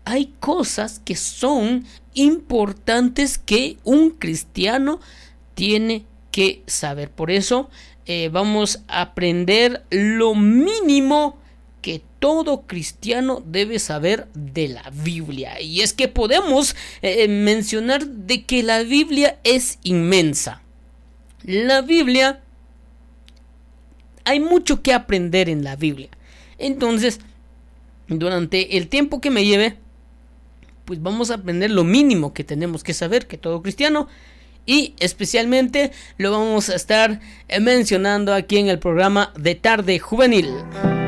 hay cosas que son importantes que un cristiano tiene que saber. Por eso vamos a aprender lo mínimo que todo cristiano debe saber de la Biblia. Y es que podemos mencionar de que la Biblia es inmensa. La Biblia, hay mucho que aprender en la Biblia. Entonces, durante el tiempo que me lleve, pues vamos a aprender lo mínimo que tenemos que saber, que todo cristiano, y especialmente lo vamos a estar mencionando aquí en el programa de Tarde Juvenil.